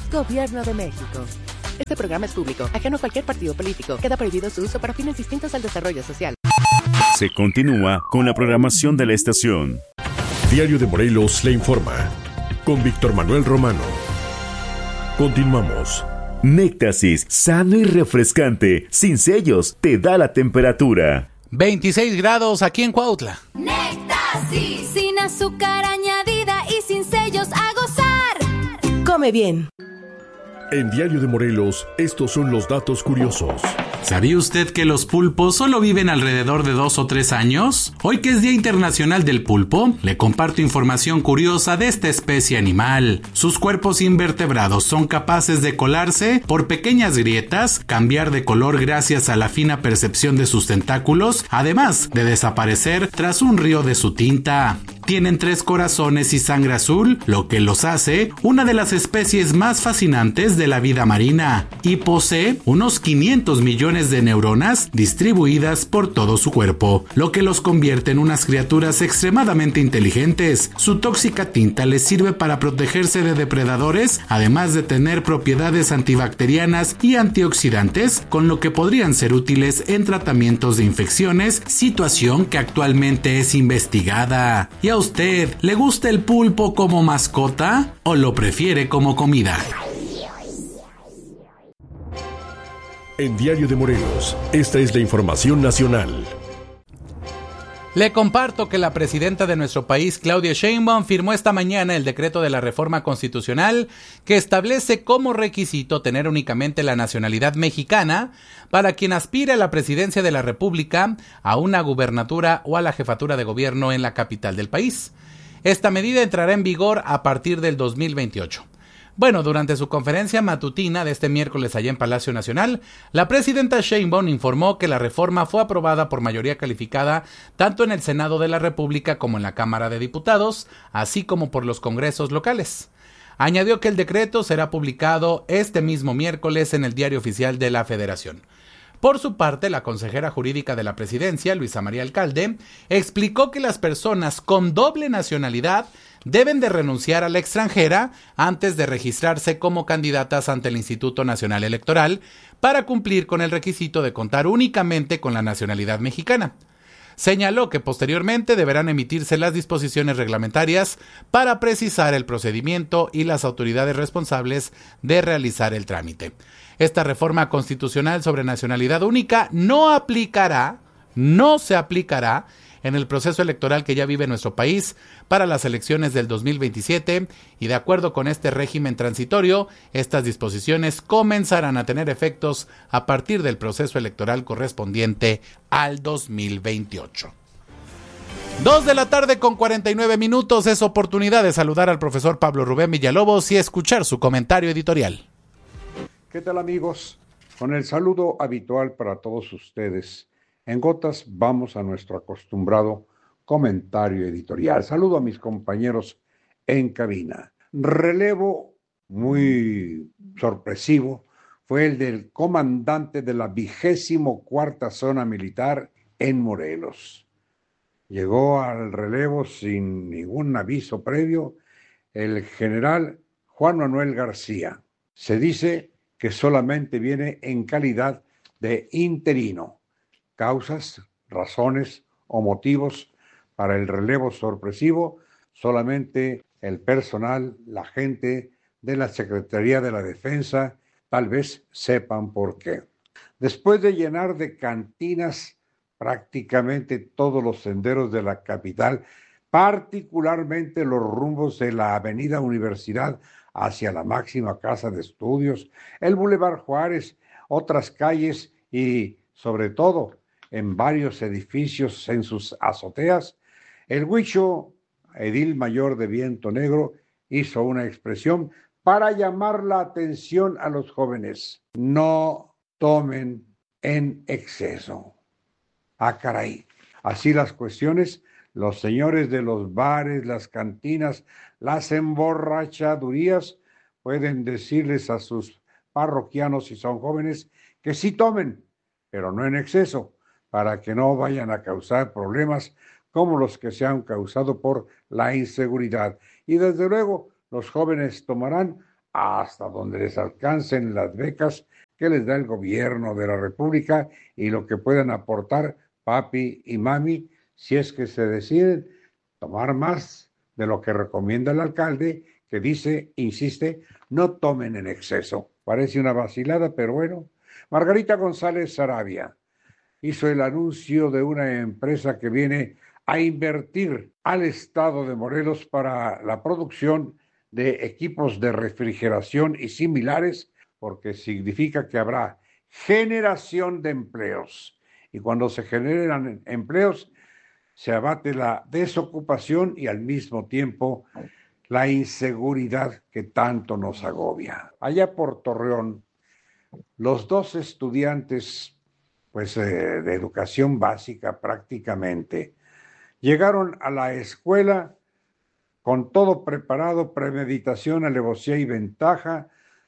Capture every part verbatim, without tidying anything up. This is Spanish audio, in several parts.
Gobierno de México. Este programa es público, ajeno a cualquier partido político. Queda prohibido su uso para fines distintos al desarrollo social. Se continúa con la programación de la estación. Diario de Morelos le informa. Con Víctor Manuel Romano. Continuamos. Néctasis, sano y refrescante, sin sellos, te da la temperatura. veintiséis grados aquí en Cuautla. Néctasis, sin azúcar añadida y sin sellos, a gozar. Come bien. En Diario de Morelos, estos son los datos curiosos. ¿Sabía usted que los pulpos solo viven alrededor de dos o tres años? Hoy que es Día Internacional del Pulpo, le comparto información curiosa de esta especie animal. Sus cuerpos invertebrados son capaces de colarse por pequeñas grietas, cambiar de color gracias a la fina percepción de sus tentáculos, además de desaparecer tras un río de su tinta. Tienen tres corazones y sangre azul, lo que los hace una de las especies más fascinantes de la vida marina, y posee unos quinientos millones de neuronas distribuidas por todo su cuerpo, lo que los convierte en unas criaturas extremadamente inteligentes. Su tóxica tinta les sirve para protegerse de depredadores, además de tener propiedades antibacterianas y antioxidantes, con lo que podrían ser útiles en tratamientos de infecciones, situación que actualmente es investigada. ¿Y a usted le gusta el pulpo como mascota o lo prefiere como comida? En Diario de Morelos, esta es la información nacional. Le comparto que la presidenta de nuestro país, Claudia Sheinbaum, firmó esta mañana el decreto de la reforma constitucional que establece como requisito tener únicamente la nacionalidad mexicana para quien aspire a la presidencia de la República, a una gubernatura o a la jefatura de gobierno en la capital del país. Esta medida entrará en vigor a partir del dos mil veintiocho. Bueno, durante su conferencia matutina de este miércoles allá en Palacio Nacional, la presidenta Sheinbaum informó que la reforma fue aprobada por mayoría calificada tanto en el Senado de la República como en la Cámara de Diputados, así como por los congresos locales. Añadió que el decreto será publicado este mismo miércoles en el Diario Oficial de la Federación. Por su parte, la consejera jurídica de la presidencia, Luisa María Alcalde, explicó que las personas con doble nacionalidad deben de renunciar a la extranjera antes de registrarse como candidatas ante el Instituto Nacional Electoral para cumplir con el requisito de contar únicamente con la nacionalidad mexicana. Señaló que posteriormente deberán emitirse las disposiciones reglamentarias para precisar el procedimiento y las autoridades responsables de realizar el trámite. Esta reforma constitucional sobre nacionalidad única no aplicará, no se aplicará en el proceso electoral que ya vive nuestro país para las elecciones del dos mil veintisiete, y de acuerdo con este régimen transitorio, estas disposiciones comenzarán a tener efectos a partir del proceso electoral correspondiente al dos mil veintiocho. Dos de la tarde con cuarenta y nueve minutos, es oportunidad de saludar al profesor Pablo Rubén Villalobos y escuchar su comentario editorial. ¿Qué tal, amigos? Con el saludo habitual para todos ustedes. En gotas vamos a nuestro acostumbrado comentario editorial. Saludo a mis compañeros en cabina. Relevo muy sorpresivo fue el del comandante de la vigésimo cuarta zona militar en Morelos. Llegó al relevo sin ningún aviso previo el general Juan Manuel García. Se dice que solamente viene en calidad de interino. Causas, razones o motivos para el relevo sorpresivo, solamente el personal, la gente de la Secretaría de la Defensa, tal vez sepan por qué. Después de llenar de cantinas prácticamente todos los senderos de la capital, particularmente los rumbos de la Avenida Universidad hacia la máxima casa de estudios, el Boulevard Juárez, otras calles y, sobre todo, en varios edificios en sus azoteas, el huicho, edil mayor de Viento Negro, hizo una expresión para llamar la atención a los jóvenes. No tomen en exceso. Ah, caray. Así las cuestiones, los señores de los bares, las cantinas, las emborrachadurías, pueden decirles a sus parroquianos, si son jóvenes, que sí tomen, pero no en exceso, para que no vayan a causar problemas como los que se han causado por la inseguridad. Y desde luego, los jóvenes tomarán hasta donde les alcancen las becas que les da el gobierno de la República y lo que puedan aportar papi y mami, si es que se deciden tomar más de lo que recomienda el alcalde, que dice, insiste, no tomen en exceso. Parece una vacilada, pero bueno. Margarita González Sarabia hizo el anuncio de una empresa que viene a invertir al estado de Morelos para la producción de equipos de refrigeración y similares, porque significa que habrá generación de empleos. Y cuando se generan empleos, se abate la desocupación y al mismo tiempo la inseguridad que tanto nos agobia. Allá por Torreón, los dos estudiantes pues, eh, de educación básica prácticamente llegaron a la escuela con todo preparado, premeditación, alevosía y ventaja,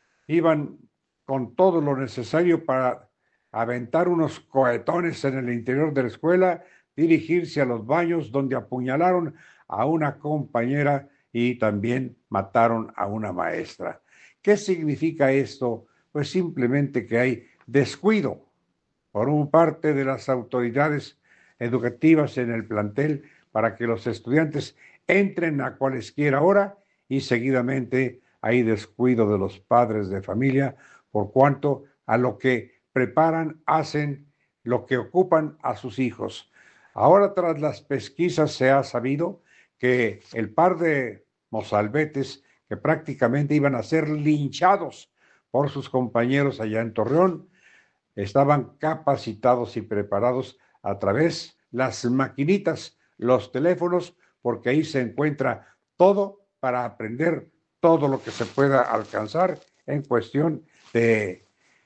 iban con todo lo necesario para aventar unos cohetones en el interior de la escuela, dirigirse a los baños donde apuñalaron a una compañera y también mataron a una maestra. ¿Qué significa esto? Pues simplemente que hay descuido por un parte de las autoridades educativas en el plantel para que los estudiantes entren a cualesquiera hora y seguidamente hay descuido de los padres de familia por cuanto a lo que preparan, hacen, lo que ocupan a sus hijos. Ahora, tras las pesquisas, se ha sabido que el par de mozalbetes que prácticamente iban a ser linchados por sus compañeros allá en Torreón, estaban capacitados y preparados a través de las maquinitas, los teléfonos, porque ahí se encuentra todo para aprender todo lo que se pueda alcanzar en cuestión de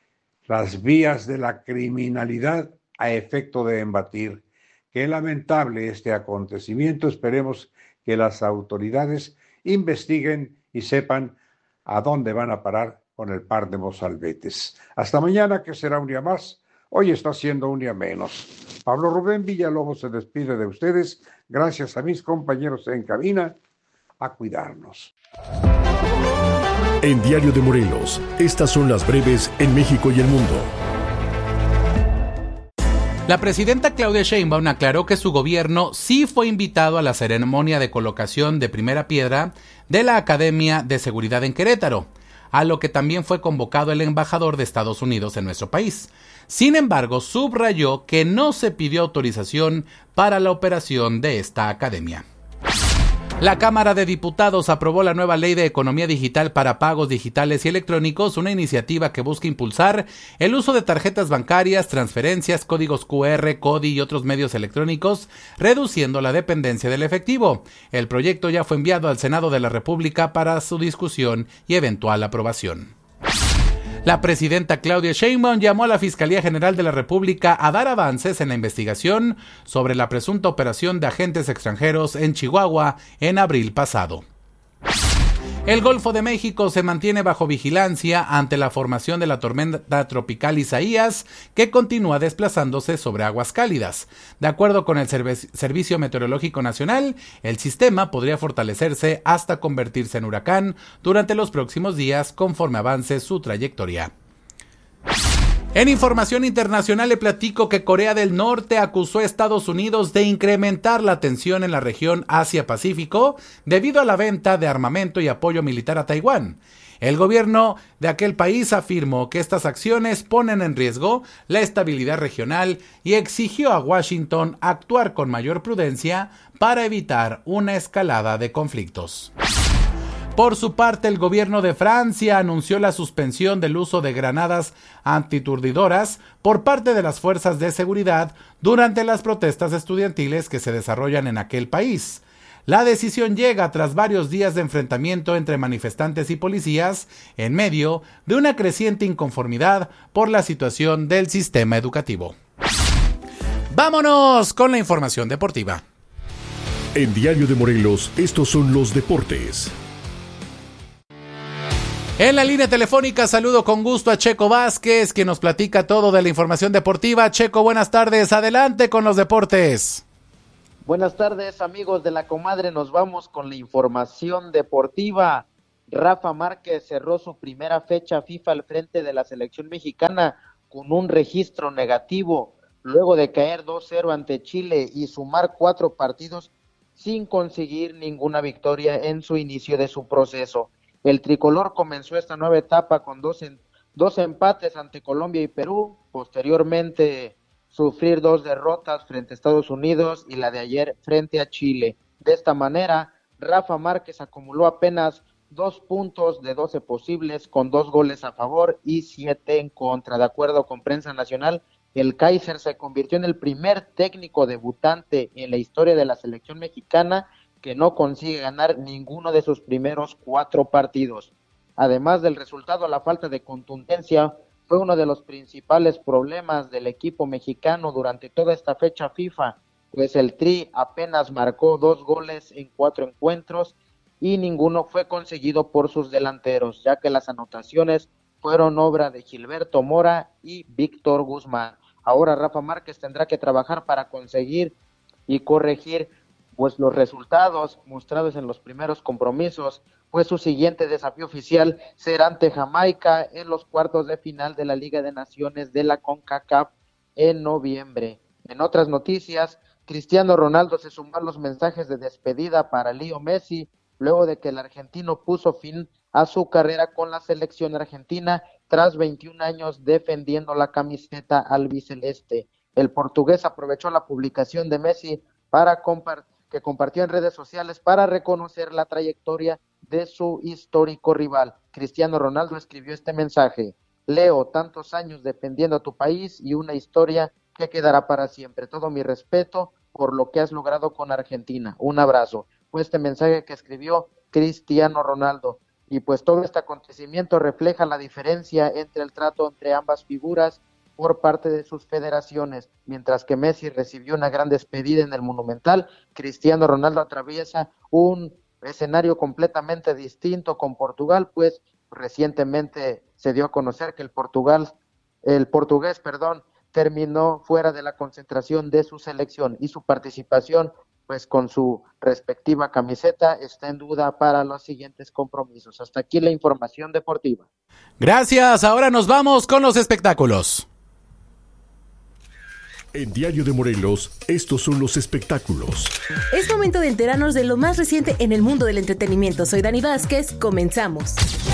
las vías de la criminalidad a efecto de embatir. Qué lamentable este acontecimiento. Esperemos que las autoridades investiguen y sepan a dónde van a parar con el par de mozalbetes. Hasta mañana, que será un día más. Hoy está siendo un día menos. Pablo Rubén Villalobos se despide de ustedes. Gracias a mis compañeros en cabina. A cuidarnos. En Diario de Morelos, estas son las breves en México y el mundo. La presidenta Claudia Sheinbaum aclaró que su gobierno sí fue invitado a la ceremonia de colocación de primera piedra de la Academia de Seguridad en Querétaro, a lo que también fue convocado el embajador de Estados Unidos en nuestro país. Sin embargo, subrayó que no se pidió autorización para la operación de esta academia. La Cámara de Diputados aprobó la nueva Ley de Economía Digital para Pagos Digitales y Electrónicos, una iniciativa que busca impulsar el uso de tarjetas bancarias, transferencias, códigos cu erre, C O D I y otros medios electrónicos, reduciendo la dependencia del efectivo. El proyecto ya fue enviado al Senado de la República para su discusión y eventual aprobación. La presidenta Claudia Sheinbaum llamó a la Fiscalía General de la República a dar avances en la investigación sobre la presunta operación de agentes extranjeros en Chihuahua en abril pasado. El Golfo de México se mantiene bajo vigilancia ante la formación de la tormenta tropical Isaías, que continúa desplazándose sobre aguas cálidas. De acuerdo con el Serv- Servicio Meteorológico Nacional, el sistema podría fortalecerse hasta convertirse en huracán durante los próximos días conforme avance su trayectoria. En información internacional le platico que Corea del Norte acusó a Estados Unidos de incrementar la tensión en la región Asia-Pacífico debido a la venta de armamento y apoyo militar a Taiwán. El gobierno de aquel país afirmó que estas acciones ponen en riesgo la estabilidad regional y exigió a Washington actuar con mayor prudencia para evitar una escalada de conflictos. Por su parte, el gobierno de Francia anunció la suspensión del uso de granadas antiturdidoras por parte de las fuerzas de seguridad durante las protestas estudiantiles que se desarrollan en aquel país. La decisión llega tras varios días de enfrentamiento entre manifestantes y policías en medio de una creciente inconformidad por la situación del sistema educativo. ¡Vámonos con la información deportiva! En Diario de Morelos, estos son los deportes. En la línea telefónica saludo con gusto a Checo Vázquez, quien nos platica todo de la información deportiva. Checo, buenas tardes, adelante con los deportes. Buenas tardes, amigos de la comadre, nos vamos con la información deportiva. Rafa Márquez cerró su primera fecha FIFA al frente de la selección mexicana con un registro negativo, luego de caer dos cero ante Chile y sumar cuatro partidos sin conseguir ninguna victoria en su inicio de su proceso. El tricolor comenzó esta nueva etapa con dos, en, dos empates ante Colombia y Perú, posteriormente sufrir dos derrotas frente a Estados Unidos y la de ayer frente a Chile. De esta manera, Rafa Márquez acumuló apenas dos puntos de doce posibles, con dos goles a favor y siete en contra. De acuerdo con Prensa Nacional, el Kaiser se convirtió en el primer técnico debutante en la historia de la selección mexicana que no consigue ganar ninguno de sus primeros cuatro partidos. Además del resultado, la falta de contundencia fue uno de los principales problemas del equipo mexicano durante toda esta fecha FIFA, pues el Tri apenas marcó dos goles en cuatro encuentros y ninguno fue conseguido por sus delanteros, ya que las anotaciones fueron obra de Gilberto Mora y Víctor Guzmán. Ahora Rafa Márquez tendrá que trabajar para conseguir y corregir pues los resultados mostrados en los primeros compromisos, pues su siguiente desafío oficial será ante Jamaica en los cuartos de final de la Liga de Naciones de la CONCACAF en noviembre. En otras noticias, Cristiano Ronaldo se sumó a los mensajes de despedida para Leo Messi, luego de que el argentino puso fin a su carrera con la selección argentina tras veintiún años defendiendo la camiseta albiceleste. El portugués aprovechó la publicación de Messi para compart- que compartió en redes sociales para reconocer la trayectoria de su histórico rival. Cristiano Ronaldo escribió este mensaje: Leo, tantos años defendiendo a tu país y una historia que quedará para siempre. Todo mi respeto por lo que has logrado con Argentina. Un abrazo. Fue este mensaje que escribió Cristiano Ronaldo. Y pues todo este acontecimiento refleja la diferencia entre el trato entre ambas figuras por parte de sus federaciones. Mientras que Messi recibió una gran despedida en el Monumental, Cristiano Ronaldo atraviesa un escenario completamente distinto con Portugal, pues recientemente se dio a conocer que el Portugal, el portugués, perdón, terminó fuera de la concentración de su selección y su participación pues con su respectiva camiseta está en duda para los siguientes compromisos. Hasta aquí la información deportiva. Gracias, ahora nos vamos con los espectáculos. En Diario de Morelos, estos son los espectáculos. Es momento de enterarnos de lo más reciente en el mundo del entretenimiento. Soy Dani Vázquez, comenzamos.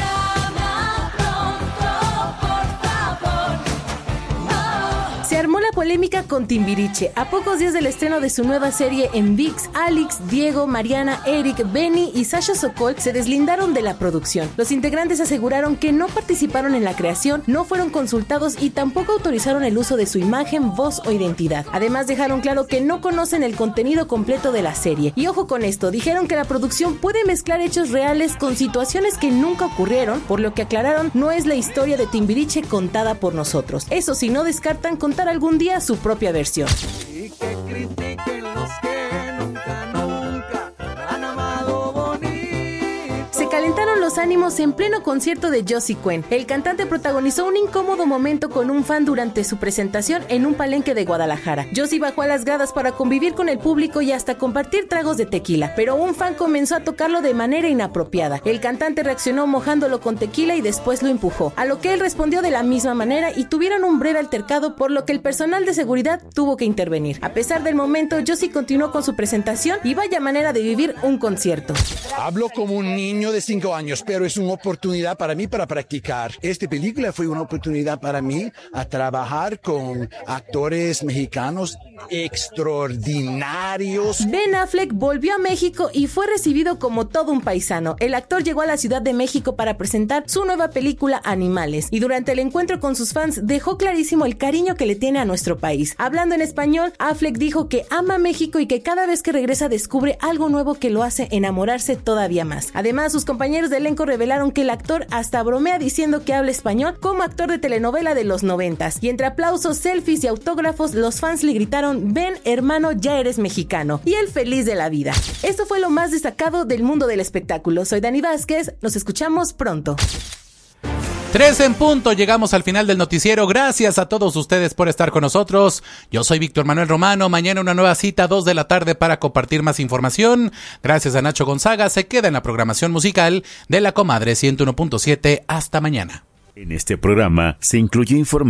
Se armó la polémica con Timbiriche. A pocos días del estreno de su nueva serie en ViX, Alex, Diego, Mariana, Eric, Benny y Sasha Sokol se deslindaron de la producción. Los integrantes aseguraron que no participaron en la creación, no fueron consultados y tampoco autorizaron el uso de su imagen, voz o identidad. Además, dejaron claro que no conocen el contenido completo de la serie. Y ojo con esto, dijeron que la producción puede mezclar hechos reales con situaciones que nunca ocurrieron, por lo que aclararon no es la historia de Timbiriche contada por nosotros. Eso sí, no descartan contar algún día su propia versión. Y que critiquen los que nunca, nunca han amado bonito. Se calentaron los ánimos en pleno concierto de Josie Cuen. El cantante protagonizó un incómodo momento con un fan durante su presentación en un palenque de Guadalajara. Josie bajó a las gradas para convivir con el público y hasta compartir tragos de tequila, pero un fan comenzó a tocarlo de manera inapropiada. El cantante reaccionó mojándolo con tequila y después lo empujó, a lo que él respondió de la misma manera y tuvieron un breve altercado, por lo que el personal de seguridad tuvo que intervenir. A pesar del momento, Josie continuó con su presentación y vaya manera de vivir un concierto. Hablo como un niño de cinco años, pero es una oportunidad para mí para practicar. Esta película fue una oportunidad para mí a trabajar con actores mexicanos extraordinarios. Ben Affleck volvió a México y fue recibido como todo un paisano. El actor llegó a la Ciudad de México para presentar su nueva película Animales y durante el encuentro con sus fans dejó clarísimo el cariño que le tiene a nuestro país. Hablando en español, Affleck dijo que ama México y que cada vez que regresa descubre algo nuevo que lo hace enamorarse todavía más. Además, sus compañeros de elenco revelaron que el actor hasta bromea diciendo que habla español como actor de telenovela de los noventas. Y entre aplausos, selfies y autógrafos, los fans le gritaron: ven, hermano, ya eres mexicano. Y él feliz de la vida. Esto fue lo más destacado del mundo del espectáculo. Soy Dani Vázquez, nos escuchamos pronto. Tres en punto, llegamos al final del noticiero. Gracias a todos ustedes por estar con nosotros. Yo soy Víctor Manuel Romano. Mañana una nueva cita, dos de la tarde, para compartir más información. Gracias a Nacho Gonzaga. Se queda en la programación musical de La Comadre ciento uno punto siete. Hasta mañana. En este programa se incluyó información